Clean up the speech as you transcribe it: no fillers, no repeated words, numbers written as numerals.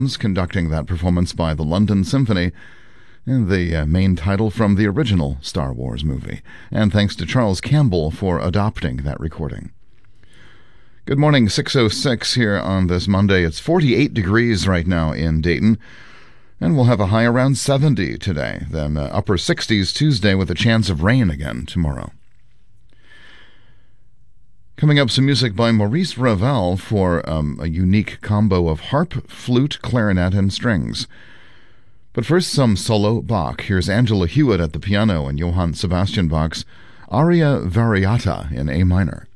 conducting that performance by the London Symphony, and the main title from the original Star Wars movie. And thanks to Charles Campbell for adopting that recording. Good morning, 6:06 here on this Monday. It's 48 degrees right now in Dayton, and we'll have a high around 70 today, then upper 60s Tuesday with a chance of rain again tomorrow. Coming up, some music by Maurice Ravel for a unique combo of harp, flute, clarinet, and strings. But first, some solo Bach. Here's Angela Hewitt at the piano and Johann Sebastian Bach's Aria Variata in A minor.